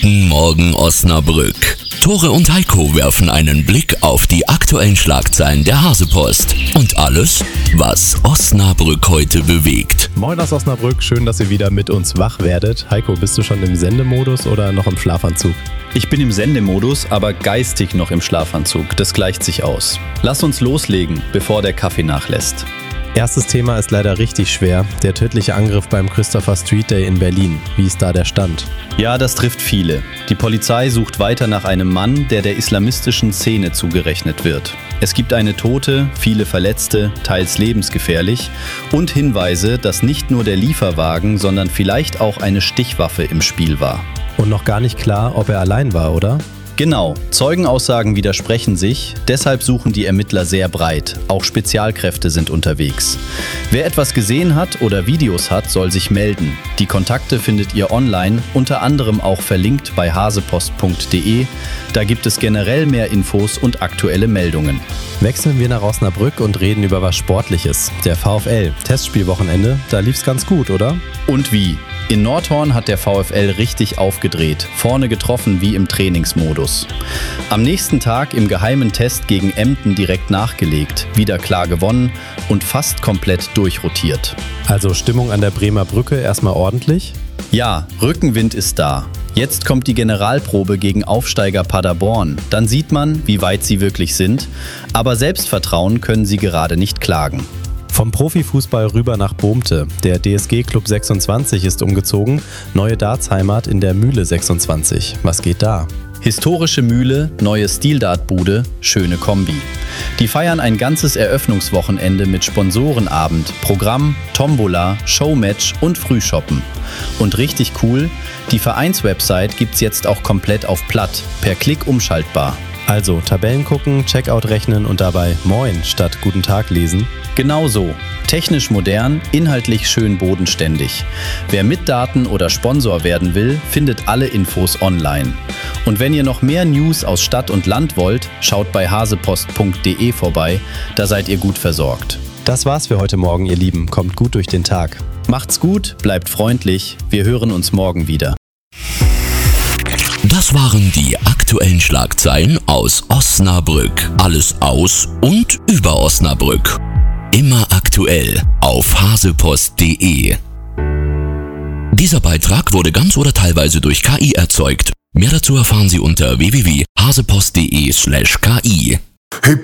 Guten Morgen Osnabrück. Tore und Heiko werfen einen Blick auf die aktuellen Schlagzeilen der Hasepost und alles, was Osnabrück heute bewegt. Moin aus Osnabrück, schön, dass ihr wieder mit uns wach werdet. Heiko, bist du schon im Sendemodus oder noch im Schlafanzug? Ich bin im Sendemodus, aber geistig noch im Schlafanzug. Das gleicht sich aus. Lass uns loslegen, bevor der Kaffee nachlässt. Erstes Thema ist leider richtig schwer. Der tödliche Angriff beim Christopher Street Day in Berlin. Wie ist da der Stand? Ja, das trifft viele. Die Polizei sucht weiter nach einem Mann, der islamistischen Szene zugerechnet wird. Es gibt eine Tote, viele Verletzte, teils lebensgefährlich und Hinweise, dass nicht nur der Lieferwagen, sondern vielleicht auch eine Stichwaffe im Spiel war. Und noch gar nicht klar, ob er allein war, oder? Genau, Zeugenaussagen widersprechen sich, deshalb suchen die Ermittler sehr breit. Auch Spezialkräfte sind unterwegs. Wer etwas gesehen hat oder Videos hat, soll sich melden. Die Kontakte findet ihr online, unter anderem auch verlinkt bei hasepost.de. Da gibt es generell mehr Infos und aktuelle Meldungen. Wechseln wir nach Osnabrück und reden über was Sportliches. Der VfL, Testspielwochenende, da lief's ganz gut, oder? Und wie? In Nordhorn hat der VfL richtig aufgedreht, vorne getroffen wie im Trainingsmodus. Am nächsten Tag im geheimen Test gegen Emden direkt nachgelegt, wieder klar gewonnen und fast komplett durchrotiert. Also Stimmung an der Bremer Brücke erstmal ordentlich? Ja, Rückenwind ist da. Jetzt kommt die Generalprobe gegen Aufsteiger Paderborn. Dann sieht man, wie weit sie wirklich sind. Aber Selbstvertrauen können sie gerade nicht klagen. Vom Profifußball rüber nach Bohmte. Der DSG Club 26 ist umgezogen. Neue Dartsheimat in der Mühle 26. Was geht da? Historische Mühle, neue Stildartbude, schöne Kombi. Die feiern ein ganzes Eröffnungswochenende mit Sponsorenabend, Programm, Tombola, Showmatch und Frühshoppen. Und richtig cool, die Vereinswebsite gibt's jetzt auch komplett auf Platt, per Klick umschaltbar. Also Tabellen gucken, Checkout rechnen und dabei Moin statt Guten Tag lesen. Genau so. Technisch modern, inhaltlich schön bodenständig. Wer Mitdaten oder Sponsor werden will, findet alle Infos online. Und wenn ihr noch mehr News aus Stadt und Land wollt, schaut bei hasepost.de vorbei, da seid ihr gut versorgt. Das war's für heute Morgen, ihr Lieben. Kommt gut durch den Tag. Macht's gut, bleibt freundlich. Wir hören uns morgen wieder. Das waren die aktuellen Schlagzeilen aus Osnabrück. Alles aus und über Osnabrück. Immer aktuell auf hasepost.de. Dieser Beitrag wurde ganz oder teilweise durch KI erzeugt. Mehr dazu erfahren Sie unter www.hasepost.de/ki. Hey